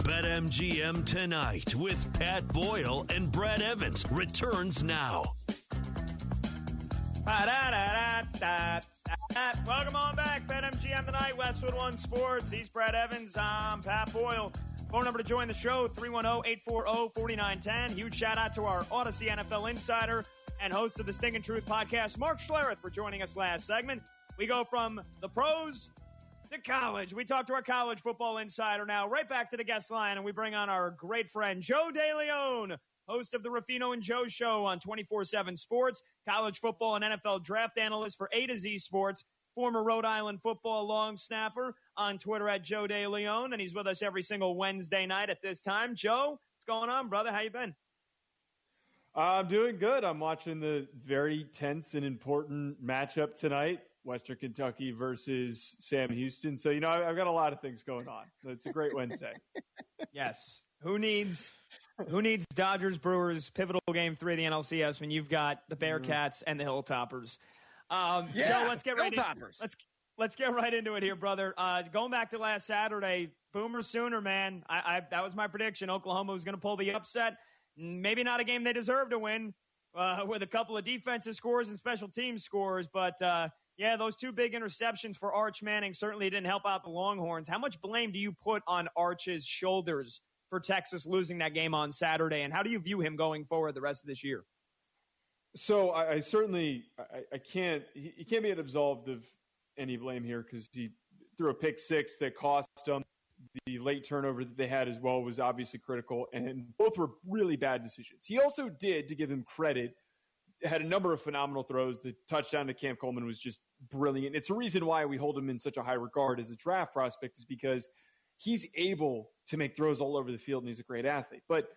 BetMGM Tonight with Pat Boyle and Brad Evans returns now. Welcome on back, BetMGM Tonight, Westwood One Sports. He's Brad Evans. I'm Pat Boyle. Phone number to join the show, 310-840-4910. Huge shout-out to our Odyssey NFL insider and host of the Stinkin' Truth podcast, Mark Schlereth, for joining us last segment. We go from the pros to college. We talk to our college football insider now, right back to the guest line, and we bring on our great friend, Joe DeLeon, host of the Ruffino and Joe Show on 24/7 Sports, college football and NFL draft analyst for A to Z Sports, former Rhode Island football long snapper, on Twitter at Joe DeLeon, and he's with us every single Wednesday night at this time. Joe, what's going on, brother? How you been? I'm doing good. I'm watching the very tense and important matchup tonight, Western Kentucky versus Sam Houston. So, I've got a lot of things going on. It's a great Wednesday. Yes. Who needs Dodgers-Brewers pivotal game 3 of the NLCS when you've got the Bearcats and the Hilltoppers? Joe, let's get right let's get right into it here, brother. Going back to last Saturday, Boomer Sooner, man. That was my prediction. Oklahoma was going to pull the upset. Maybe not a game they deserve to win with a couple of defensive scores and special team scores, but those 2 big interceptions for Arch Manning certainly didn't help out the Longhorns. How much blame do you put on Arch's shoulders for Texas losing that game on Saturday, and how do you view him going forward the rest of this year? So I certainly can't – he can't be absolved of any blame here because he threw a pick six that cost him. The late turnover that they had as well was obviously critical, and both were really bad decisions. He also did, to give him credit, had a number of phenomenal throws. The touchdown to Cam Coleman was just brilliant. It's a reason why we hold him in such a high regard as a draft prospect, is because he's able to make throws all over the field, and he's a great athlete. But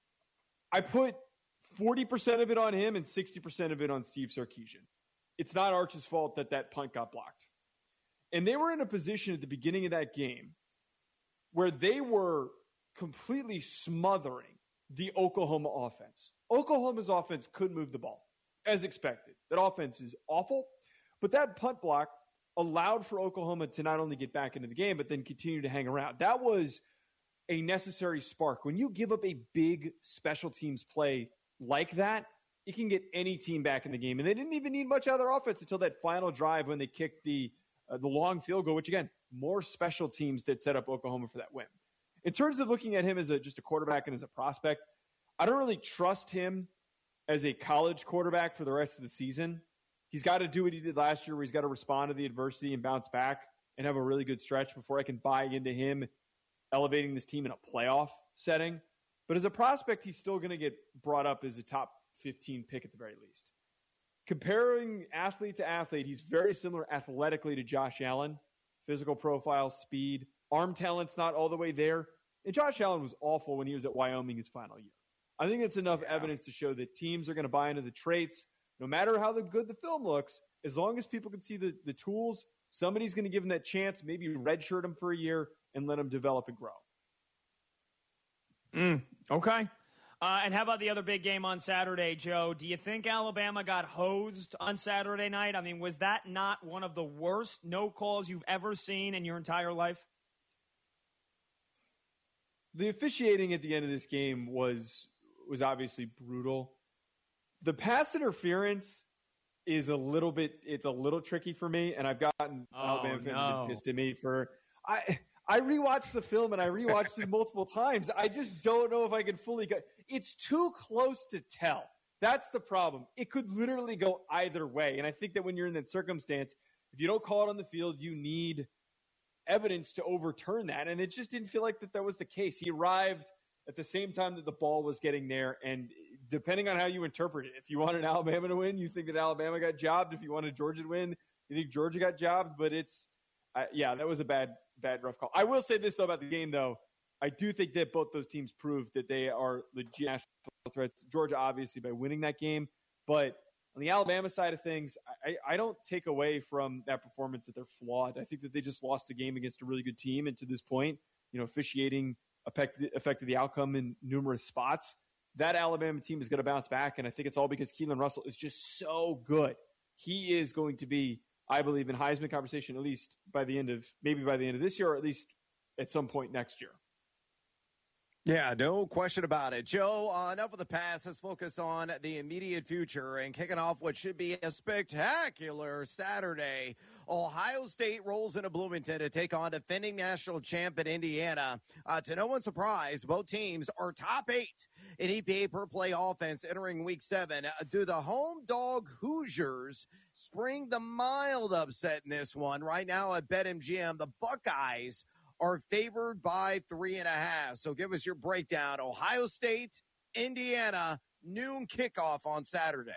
I put 40% of it on him and 60% of it on Steve Sarkisian. It's not Arch's fault that punt got blocked. And they were in a position at the beginning of that game where they were completely smothering the Oklahoma offense. Oklahoma's offense couldn't move the ball, as expected. That offense is awful, but that punt block allowed for Oklahoma to not only get back into the game, but then continue to hang around. That was a necessary spark. When you give up a big special teams play like that, it can get any team back in the game. And they didn't even need much out of their offense until that final drive when they kicked the long field goal, which, again, more special teams that set up Oklahoma for that win. In terms of looking at him as just a quarterback and as a prospect, I don't really trust him as a college quarterback for the rest of the season. He's got to do what he did last year, where he's got to respond to the adversity and bounce back and have a really good stretch before I can buy into him elevating this team in a playoff setting. But as a prospect, he's still going to get brought up as a top 15 pick at the very least. Comparing athlete to athlete, he's very similar athletically to Josh Allen. Physical profile, speed, arm talent's not all the way there. And Josh Allen was awful when he was at Wyoming his final year. I think it's enough evidence to show that teams are going to buy into the traits, no matter how good the film looks. As long as people can see the tools, somebody's going to give him that chance, maybe redshirt him for a year and let him develop and grow. Okay. And how about the other big game on Saturday, Joe? Do you think Alabama got hosed on Saturday night? I mean, was that not one of the worst no calls you've ever seen in your entire life? The officiating at the end of this game was obviously brutal. The pass interference is a little tricky for me, and I've gotten Alabama fans pissed at me for I rewatched the film and I rewatched it multiple times. I just don't know if I can fully get. It's too close to tell. That's the problem. It could literally go either way. And I think that when you're in that circumstance, if you don't call it on the field, you need evidence to overturn that. And it just didn't feel like that was the case. He arrived at the same time that the ball was getting there. And depending on how you interpret it, if you wanted Alabama to win, you think that Alabama got jobbed. If you wanted Georgia to win, you think Georgia got jobbed. But that was a bad, rough call. I will say this, though, about the game, though. I do think that both those teams proved that they are legit national threats. Georgia, obviously, by winning that game. But on the Alabama side of things, I don't take away from that performance that they're flawed. I think that they just lost a game against a really good team. And to this point, officiating affected the outcome in numerous spots. That Alabama team is going to bounce back. And I think it's all because Keelan Russell is just so good. He is going to be, I believe, in Heisman conversation, at least by the end of this year, or at least at some point next year. Yeah, no question about it. Joe, enough of the past. Let's focus on the immediate future and kicking off what should be a spectacular Saturday. Ohio State rolls into Bloomington to take on defending national champ in Indiana. To no one's surprise, both teams are top 8 in EPA per play offense entering week 7. Do the home dog Hoosiers spring the mild upset in this one? Right now at BetMGM, the Buckeyes are favored by 3.5. So give us your breakdown. Ohio State, Indiana, noon kickoff on Saturday.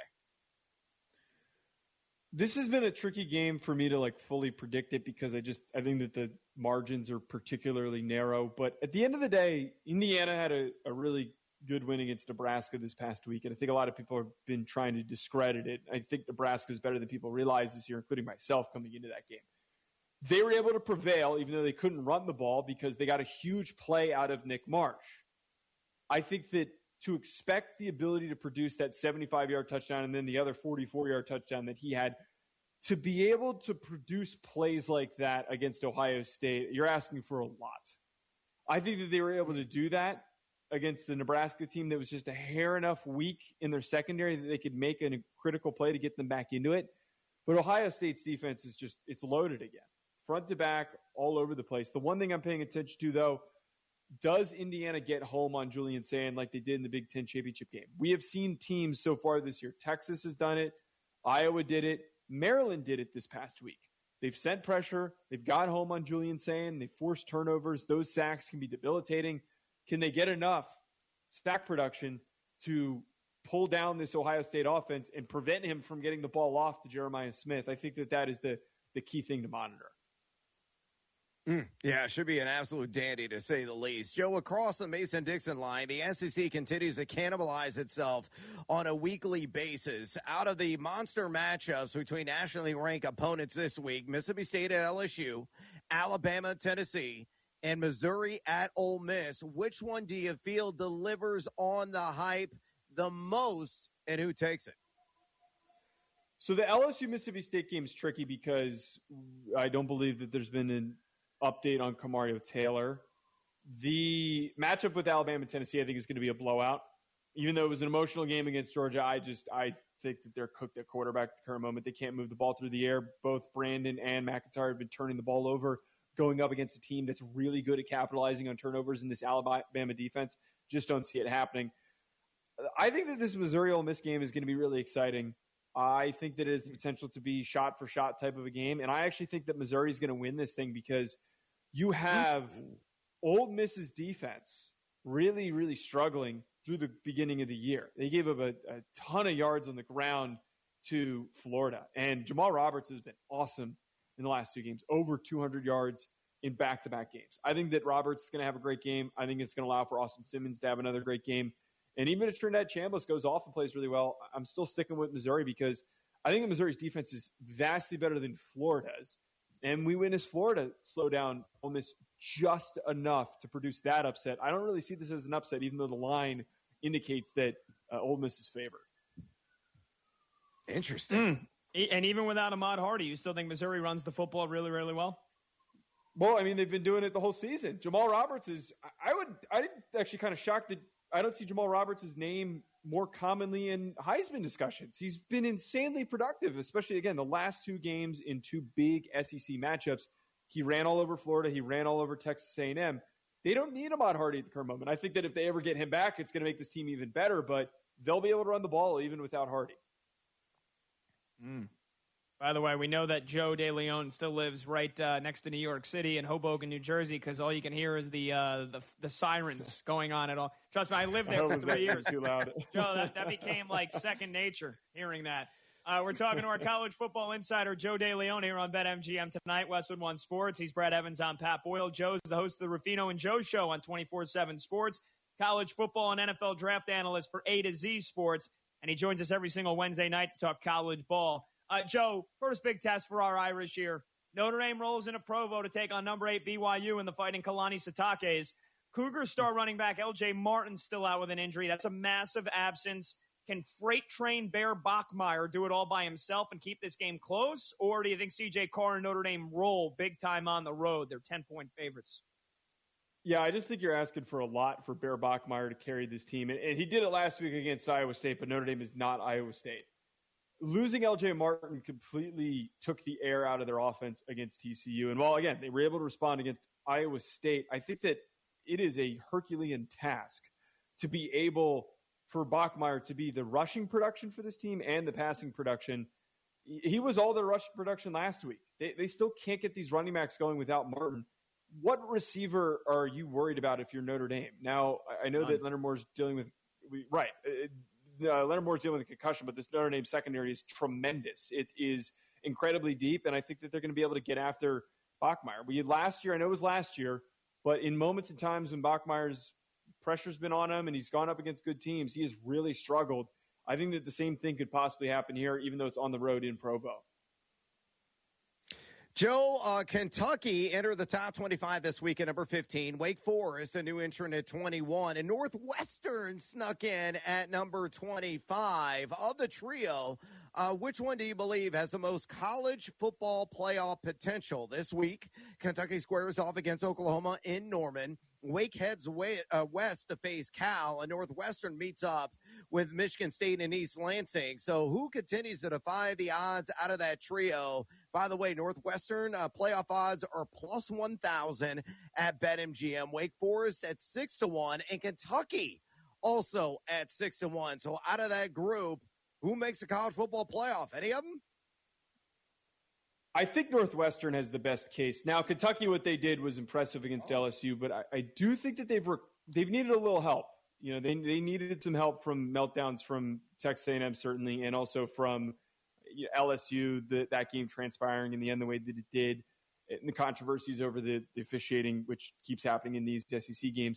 This has been a tricky game for me to fully predict it because I think that the margins are particularly narrow. But at the end of the day, Indiana had a really good win against Nebraska this past week. And I think a lot of people have been trying to discredit it. I think Nebraska is better than people realize this year, including myself coming into that game. They were able to prevail, even though they couldn't run the ball, because they got a huge play out of Nick Marsh. I think that to expect the ability to produce that 75-yard touchdown and then the other 44-yard touchdown that he had, to be able to produce plays like that against Ohio State, you're asking for a lot. I think that they were able to do that against the Nebraska team that was just a hair enough weak in their secondary that they could make a critical play to get them back into it. But Ohio State's defense is it's loaded again. Front to back, all over the place. The one thing I'm paying attention to, though, does Indiana get home on Julian Sand like they did in the Big Ten championship game? We have seen teams so far this year. Texas has done it. Iowa did it. Maryland did it this past week. They've sent pressure. They've got home on Julian Sand. They forced turnovers. Those sacks can be debilitating. Can they get enough sack production to pull down this Ohio State offense and prevent him from getting the ball off to Jeremiah Smith? I think that is the key thing to monitor. Yeah, it should be an absolute dandy to say the least. Joe, across the Mason-Dixon line, the SEC continues to cannibalize itself on a weekly basis. Out of the monster matchups between nationally ranked opponents this week, Mississippi State at LSU, Alabama, Tennessee, and Missouri at Ole Miss, which one do you feel delivers on the hype the most, and who takes it? So the LSU-Mississippi State game is tricky because I don't believe that there's been an update on Kamario Taylor. The matchup with Alabama and Tennessee, I think, is going to be a blowout. Even though it was an emotional game against Georgia, I think that they're cooked at quarterback at the current moment. They can't move the ball through the air. Both Brandon and McIntyre have been turning the ball over, going up against a team that's really good at capitalizing on turnovers in this Alabama defense. Just don't see it happening. I think that this Missouri-Ole Miss game is going to be really exciting. I think that it has the potential to be shot-for-shot type of a game. And I actually think that Missouri is going to win this thing because you have Ole Miss's defense really, really struggling through the beginning of the year. They gave up a ton of yards on the ground to Florida. And Jamal Roberts has been awesome in the last 2 games, over 200 yards in back-to-back games. I think that Roberts is going to have a great game. I think it's going to allow for Austin Simmons to have another great game. And even if Trinidad Chambliss goes off and plays really well, I'm still sticking with Missouri because I think that Missouri's defense is vastly better than Florida's. And we witnessed Florida slow down Ole Miss just enough to produce that upset. I don't really see this as an upset, even though the line indicates that Ole Miss is favored. Interesting. And even without Ahmad Hardy, you still think Missouri runs the football really, really well? Well, I mean, they've been doing it the whole season. Jamal Roberts is – I'm actually kind of shocked that I don't see Jamal Roberts' name more commonly in Heisman discussions. He's been insanely productive, especially, again, the last 2 games in 2 big SEC matchups. He ran all over Florida. He ran all over Texas A&M. They don't need Ahmad Hardy at the current moment. I think that if they ever get him back, it's going to make this team even better, but they'll be able to run the ball even without Hardy. By the way, we know that Joe DeLeon still lives right next to New York City in Hoboken, New Jersey, because all you can hear is the sirens going on at all. Trust me, I lived there for 3 years. Too loud. Joe, that became like second nature hearing that. We're talking to our college football insider, Joe DeLeon, here on BetMGM tonight, Westwood One Sports. He's Brad Evans. I'm Pat Boyle. Joe's the host of the Ruffino and Joe Show on 24/7 Sports, college football and NFL draft analyst for A to Z Sports, and he joins us every single Wednesday night to talk college ball. Joe, first big test for our Irish here. Notre Dame rolls into Provo to take on number 8 BYU in the Fighting Kalani Sitake's. Cougars star running back L.J. Martin still out with an injury. That's a massive absence. Can freight train Bear Bachmeier do it all by himself and keep this game close? Or do you think C.J. Carr and Notre Dame roll big time on the road? They're 10-point favorites. Yeah, I just think you're asking for a lot for Bear Bachmeier to carry this team. And he did it last week against Iowa State, but Notre Dame is not Iowa State. Losing LJ Martin completely took the air out of their offense against TCU. And while, again, they were able to respond against Iowa State, I think that it is a Herculean task to be able for Bachmeier to be the rushing production for this team and the passing production. He was all their rushing production last week. They still can't get these running backs going without Martin. What receiver are you worried about if you're Notre Dame? Now, I know that Leonard Moore's dealing with Leonard Moore's dealing with a concussion, but this Notre Dame secondary is tremendous. It is incredibly deep, and I think that they're going to be able to get after Bachmeier. I know it was last year, but in moments and times when Bachmeier's pressure's been on him and he's gone up against good teams, he has really struggled. I think that the same thing could possibly happen here, even though it's on the road in Provo. Joe, Kentucky entered the top 25 this week at number 15. Wake Forest, a new entrant at 21. And Northwestern snuck in at number 25. Of the trio, which one do you believe has the most college football playoff potential this week? Kentucky squares off against Oklahoma in Norman. Wake heads west to face Cal, and Northwestern meets up with Michigan State and East Lansing. So who continues to defy the odds out of that trio? By the way, Northwestern playoff odds are plus 1,000 at BetMGM. Wake Forest at 6-1, and Kentucky also at 6-1. So out of that group, who makes the college football playoff? Any of them? I think Northwestern has the best case. Now, Kentucky, what they did was impressive against LSU, but I do think that they've needed a little help. You know, they needed some help from meltdowns from Texas A&M, certainly, and also from LSU, that game transpiring in the end the way that it did, and the controversies over the officiating, which keeps happening in these SEC games.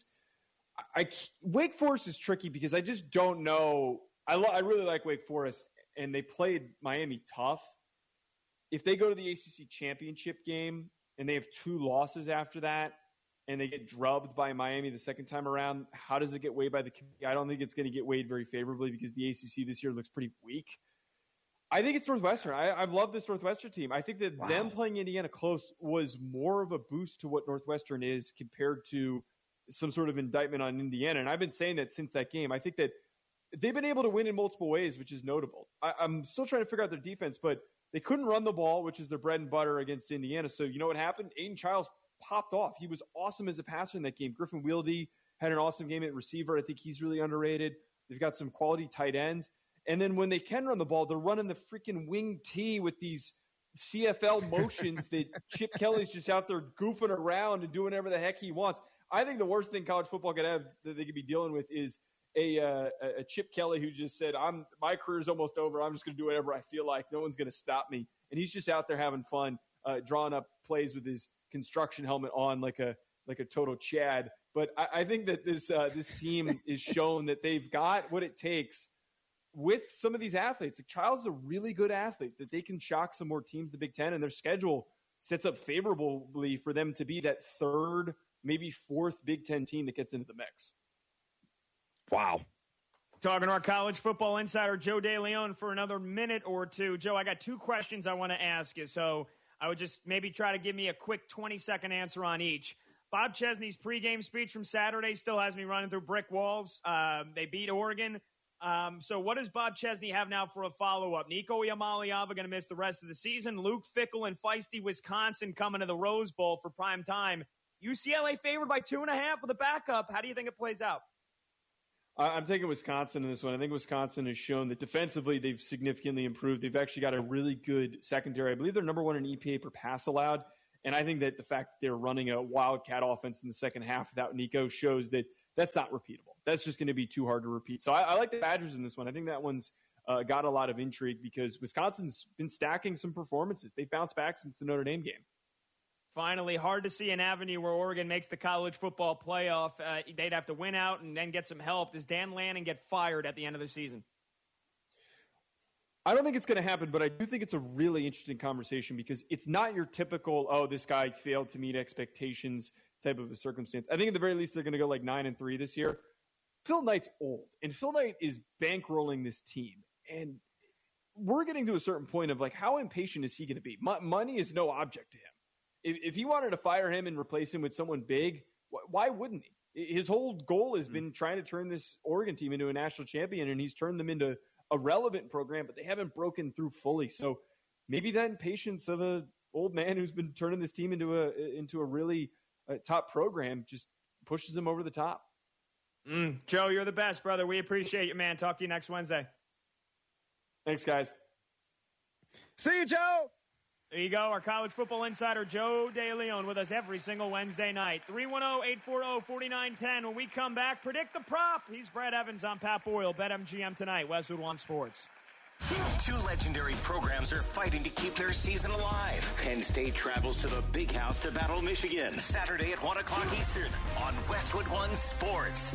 Wake Forest is tricky because I just don't know. I really like Wake Forest, and they played Miami tough. If they go to the ACC championship game and they have 2 losses after that and they get drubbed by Miami the second time around, how does it get weighed by the – I don't think it's going to get weighed very favorably because the ACC this year looks pretty weak. I think it's Northwestern. I've loved this Northwestern team. I think that them playing Indiana close was more of a boost to what Northwestern is compared to some sort of indictment on Indiana. And I've been saying that since that game. I think that they've been able to win in multiple ways, which is notable. I'm still trying to figure out their defense, but – they couldn't run the ball, which is their bread and butter against Indiana. So you know what happened? Aiden Childs popped off. He was awesome as a passer in that game. Griffin Wieldy had an awesome game at receiver. I think he's really underrated. They've got some quality tight ends. And then when they can run the ball, they're running the freaking wing T with these CFL motions that Chip Kelly's just out there goofing around and doing whatever the heck he wants. I think the worst thing college football could have that they could be dealing with is a Chip Kelly who just said, my career's almost over. I'm just going to do whatever I feel like. No one's going to stop me. And he's just out there having fun, drawing up plays with his construction helmet on like a total Chad. But I think that this team is shown that they've got what it takes with some of these athletes. Like Childs is a really good athlete that they can shock some more teams in the Big Ten, and their schedule sets up favorably for them to be that 3rd, maybe 4th Big Ten team that gets into the mix. Wow. Talking to our college football insider, Joe DeLeon, for another minute or two. Joe, I got 2 questions I want to ask you. So I would just maybe try to give me a quick 20-second answer on each. Bob Chesney's pregame speech from Saturday still has me running through brick walls. They beat Oregon. So what does Bob Chesney have now for a follow-up? Nico Iamaleava going to miss the rest of the season. Luke Fickell and feisty Wisconsin coming to the Rose Bowl for prime time. UCLA favored by 2.5 with a backup. How do you think it plays out? I'm taking Wisconsin in this one. I think Wisconsin has shown that defensively they've significantly improved. They've actually got a really good secondary. I believe they're number 1 in EPA per pass allowed. And I think that the fact that they're running a wildcat offense in the second half without Nico shows that that's not repeatable. That's just going to be too hard to repeat. So I like the Badgers in this one. I think that one's got a lot of intrigue because Wisconsin's been stacking some performances. They've bounced back since the Notre Dame game. Finally, hard to see an avenue where Oregon makes the college football playoff. They'd have to win out and then get some help. Does Dan Lanning get fired at the end of the season? I don't think it's going to happen, but I do think it's a really interesting conversation because it's not your typical, this guy failed to meet expectations type of a circumstance. I think at the very least they're going to go like 9-3 this year. Phil Knight's old, and Phil Knight is bankrolling this team. And we're getting to a certain point of like, how impatient is he going to be? Money is no object to him. If he wanted to fire him and replace him with someone big, Why wouldn't he? His whole goal has been trying to turn this Oregon team into a national champion, and he's turned them into a relevant program, but they haven't broken through fully. So maybe that impatience of a old man who's been turning this team into a really top program just pushes him over the top. Joe, you're the best, brother. We appreciate you, man. Talk to you next Wednesday. Thanks, guys. See you, Joe. There you go, our college football insider, Joe DeLeon, with us every single Wednesday night. 310-840-4910. When we come back, predict the prop. He's Brad Evans. I'm Pat Boyle. BetMGM tonight, Westwood One Sports. Two legendary programs are fighting to keep their season alive. Penn State travels to the Big House to battle Michigan. Saturday at 1 o'clock Eastern on Westwood One Sports.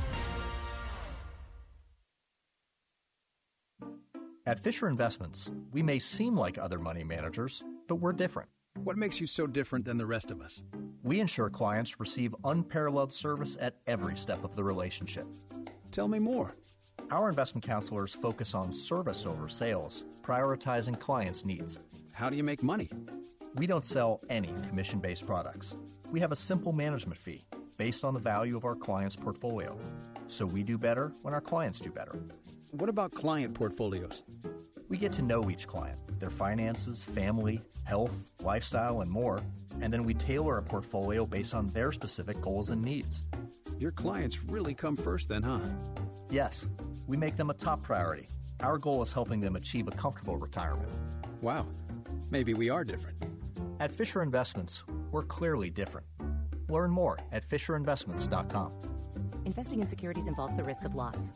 At Fisher Investments, we may seem like other money managers, but we're different. What makes you so different than the rest of us? We ensure clients receive unparalleled service at every step of the relationship. Tell me more. Our investment counselors focus on service over sales, prioritizing clients' needs. How do you make money? We don't sell any commission-based products. We have a simple management fee based on the value of our clients' portfolio. So we do better when our clients do better. What about client portfolios? We get to know each client, their finances, family, health, lifestyle, and more, and then we tailor a portfolio based on their specific goals and needs. Your clients really come first then, huh? Yes, we make them a top priority. Our goal is helping them achieve a comfortable retirement. Wow, maybe we are different. At Fisher Investments, we're clearly different. Learn more at FisherInvestments.com. Investing in securities involves the risk of loss.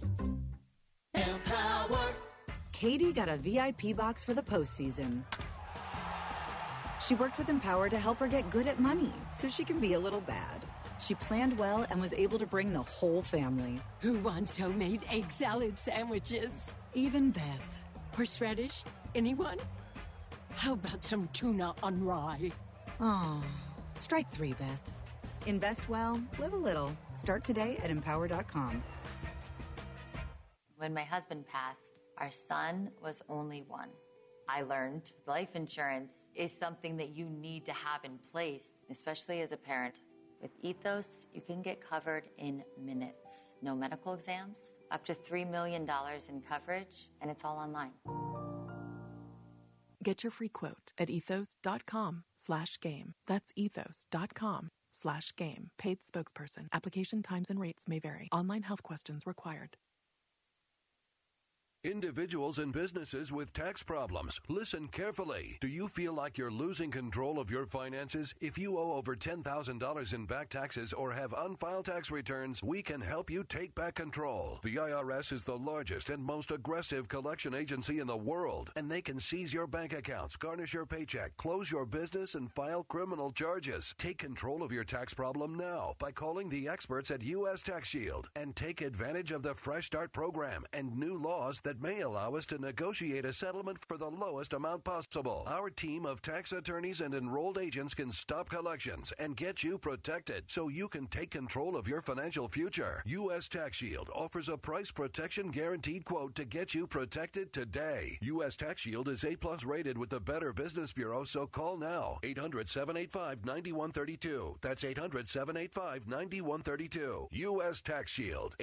Empower. Katie got a VIP box for the postseason. She worked with Empower to help her get good at money so she can be a little bad. She planned well and was able to bring the whole family. Who wants homemade egg salad sandwiches? Even Beth. Horseradish? Anyone? How about some tuna on rye? Oh, strike three, Beth. Invest well, live a little. Start today at Empower.com. When my husband passed, our son was only one. I learned life insurance is something that you need to have in place, especially as a parent. With Ethos, you can get covered in minutes. No medical exams, up to $3 million in coverage, and it's all online. Get your free quote at ethos.com/game. That's ethos.com/game. Paid spokesperson. Application times and rates may vary. Online health questions required. Individuals and businesses with tax problems, listen carefully. Do you feel like you're losing control of your finances? If you owe over $10,000 in back taxes or have unfiled tax returns, we can help you take back control. The IRS is the largest and most aggressive collection agency in the world, and they can seize your bank accounts, garnish your paycheck, close your business, and file criminal charges. Take control of your tax problem now by calling the experts at U.S. Tax Shield and take advantage of the Fresh Start program and new laws that may allow us to negotiate a settlement for the lowest amount possible. Our team of tax attorneys and enrolled agents can stop collections and get you protected so you can take control of your financial future. U.S. Tax Shield offers a price protection guaranteed quote to get you protected today. U.S. Tax Shield is A+ rated with the Better Business Bureau, so call now. 800-785-9132. That's 800-785-9132. U.S. Tax Shield.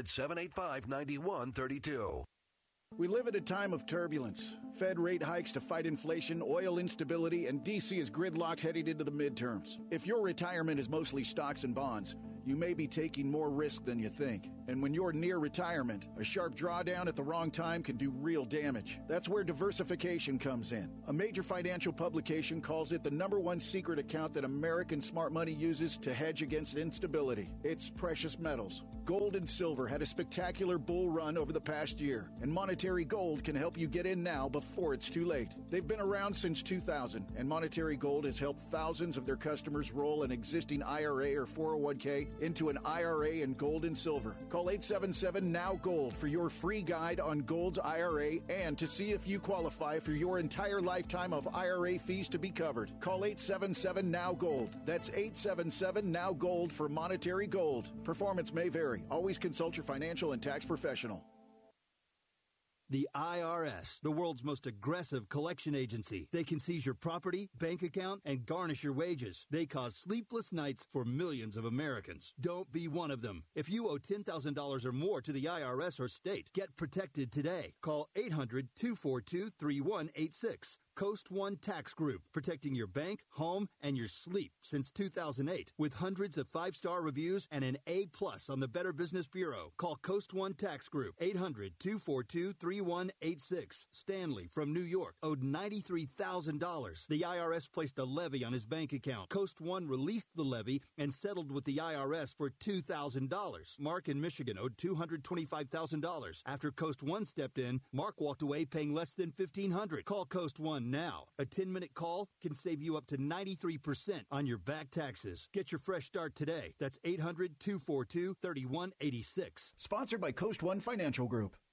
800-785-9132. We live at a time of turbulence. Fed rate hikes to fight inflation, oil instability, and D.C. is gridlocked heading into the midterms. If your retirement is mostly stocks and bonds, you may be taking more risk than you think. And when you're near retirement, a sharp drawdown at the wrong time can do real damage. That's where diversification comes in. A major financial publication calls it the #1 secret account that American smart money uses to hedge against instability. It's precious metals. Gold and silver had a spectacular bull run over the past year, and Monetary Gold can help you get in now before it's too late. They've been around since 2000, and Monetary Gold has helped thousands of their customers roll an existing IRA or 401k into an IRA in gold and silver. Call 877-NOW-GOLD for your free guide on Gold's IRA and to see if you qualify for your entire lifetime of IRA fees to be covered. Call 877-NOW-GOLD. That's 877-NOW-GOLD for Monetary Gold. Performance may vary. Always consult your financial and tax professional. The IRS, the world's most aggressive collection agency. They can seize your property, bank account, and garnish your wages. They cause sleepless nights for millions of Americans. Don't be one of them. If you owe $10,000 or more to the IRS or state, get protected today. Call 800-242-3186. Coast One Tax Group, protecting your bank, home, and your sleep since 2008. With hundreds of 5-star reviews and an A+ on the Better Business Bureau. Call Coast One Tax Group, 800-242-3186. Stanley from New York owed $93,000. The IRS placed a levy on his bank account. Coast One released the levy and settled with the IRS for $2,000. Mark in Michigan owed $225,000. After Coast One stepped in, Mark walked away paying less than $1,500. Call Coast One now. A 10-minute call can save you up to 93% on your back taxes. Get your fresh start today. That's 800-242-3186. Sponsored by Coast One Financial Group.